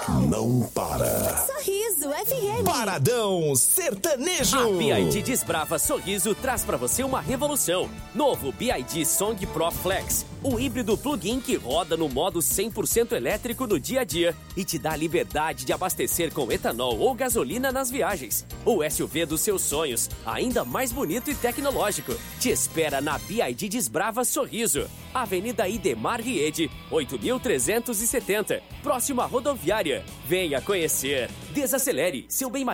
não para. Sorriso FM. Paradão Sertanejo. A BYD Desbrava Sorriso traz pra você uma revolução. Novo BYD Song Pro Flex. Um híbrido plug-in que roda no modo 100% elétrico no dia a dia e te dá a liberdade de abastecer com etanol ou gasolina nas viagens. O SUV dos seus sonhos, ainda mais bonito e tecnológico. Te espera na BYD Desbrava Sorriso. Avenida Idemar Riede, 8.370. Próximo à rodoviária. Venha conhecer. Desacelere, seu bem maior.